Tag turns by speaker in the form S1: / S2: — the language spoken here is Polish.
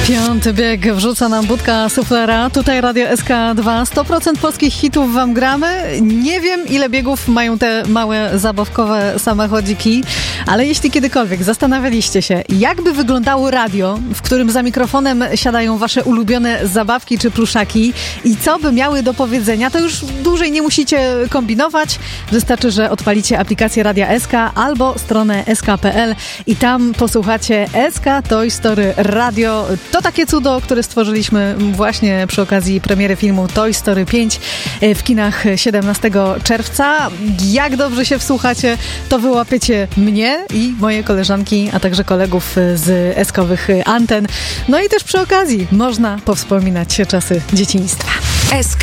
S1: Piąty bieg wrzuca nam Budka Suflera. Tutaj Radio SK2. 100% polskich hitów wam gramy. Nie wiem, ile biegów mają te małe, zabawkowe samochodziki, ale jeśli kiedykolwiek zastanawialiście się, jakby wyglądało radio, w którym za mikrofonem siadają wasze ulubione zabawki czy pluszaki i co by miały do powiedzenia, to już dłużej nie musicie kombinować. Wystarczy, że odpalicie aplikację Radia SK albo stronę sk.pl i tam posłuchacie SK Toy Story Radio. To takie cudo, które stworzyliśmy właśnie przy okazji premiery filmu Toy Story 5 w kinach 17 czerwca. Jak dobrze się wsłuchacie, to wyłapiecie mnie i moje koleżanki, a także kolegów z eskowych anten. No i też przy okazji można powspominać czasy dzieciństwa.
S2: SK